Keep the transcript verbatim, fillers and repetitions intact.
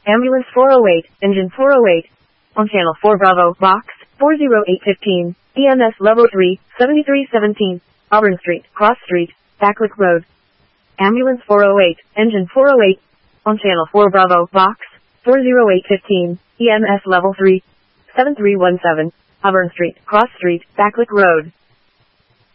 Ambulance four oh eight, engine four oh eight. On channel four Bravo, box four oh eight fifteen, E M S level three, seventy-three seventeen, Auburn Street, Cross Street, Backlick Road. Ambulance four oh eight, engine four oh eight. On channel four Bravo, box four oh eight fifteen, E M S level three, seven three one seven, Auburn Street, Cross Street, Backlick Road.